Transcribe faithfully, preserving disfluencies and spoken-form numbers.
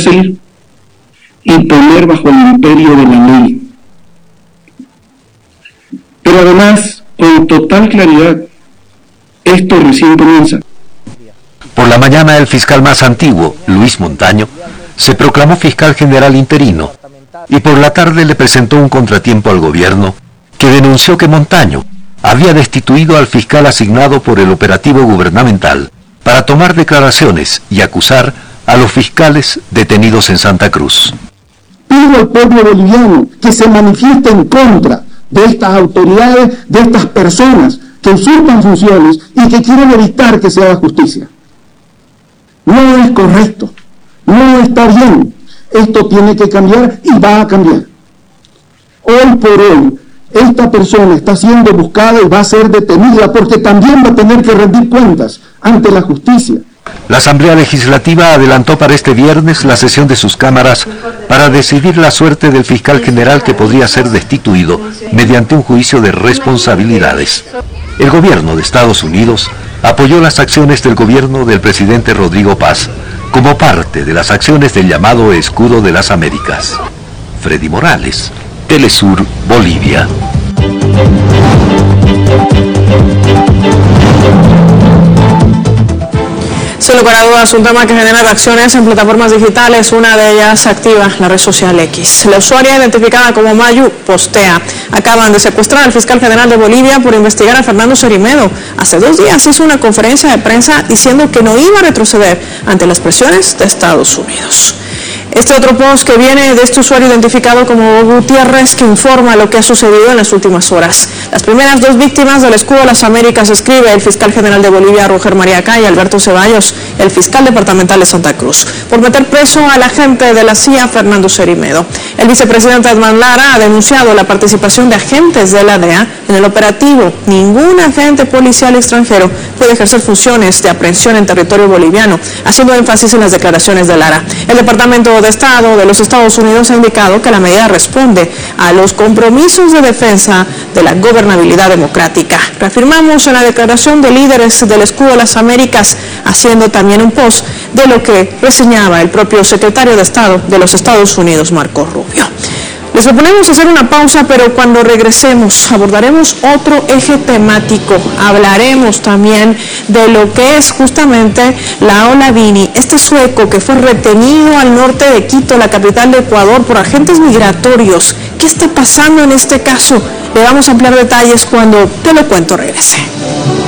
cárcel y poner bajo el imperio de la ley. Pero además, con total claridad, esto recién comienza. Por la mañana, el fiscal más antiguo, Luis Montaño, se proclamó fiscal general interino y por la tarde le presentó un contratiempo al gobierno que denunció que Montaño había destituido al fiscal asignado por el operativo gubernamental para tomar declaraciones y acusar a los fiscales detenidos en Santa Cruz. Pido al pueblo boliviano que se manifieste en contra de estas autoridades, de estas personas que usurpan funciones y que quieren evitar que se haga justicia. No es correcto, no está bien. Esto tiene que cambiar y va a cambiar. Hoy por hoy, esta persona está siendo buscada y va a ser detenida porque también va a tener que rendir cuentas ante la justicia. La Asamblea Legislativa adelantó para este viernes la sesión de sus cámaras para decidir la suerte del fiscal general que podría ser destituido mediante un juicio de responsabilidades. El gobierno de Estados Unidos apoyó las acciones del gobierno del presidente Rodrigo Paz como parte de las acciones del llamado Escudo de las Américas. Freddy Morales, Telesur, Bolivia. Sin lugar a dudas, un tema que genera reacciones en plataformas digitales, una de ellas activa la red social X. La usuaria identificada como Mayu postea: acaban de secuestrar al fiscal general de Bolivia por investigar a Fernando Cerime. Hace dos días hizo una conferencia de prensa diciendo que no iba a retroceder ante las presiones de Estados Unidos. Este otro post que viene de este usuario identificado como Gutiérrez, que informa lo que ha sucedido en las últimas horas. Las primeras dos víctimas del Escudo de las Américas, escribe el fiscal general de Bolivia, Roger María Cay, y Alberto Ceballos, el fiscal departamental de Santa Cruz, por meter preso al agente de la C I A, Fernando Cerime. El vicepresidente Edman Lara ha denunciado la participación de agentes de la D E A en el operativo. Ningún agente policial extranjero puede ejercer funciones de aprehensión en territorio boliviano, haciendo énfasis en las declaraciones de Lara. El Departamento de Estado de los Estados Unidos ha indicado que la medida responde a los compromisos de defensa de la gobernabilidad democrática. Reafirmamos en la declaración de líderes del Escudo de las Américas, haciendo también un post de lo que reseñaba el propio secretario de Estado de los Estados Unidos, Marco Rubio. Les proponemos hacer una pausa, pero cuando regresemos abordaremos otro eje temático. Hablaremos también de lo que es justamente la Ola Vini, este sueco que fue retenido al norte de Quito, la capital de Ecuador, por agentes migratorios. ¿Qué está pasando en este caso? Le vamos a ampliar detalles cuando Te lo cuento regrese.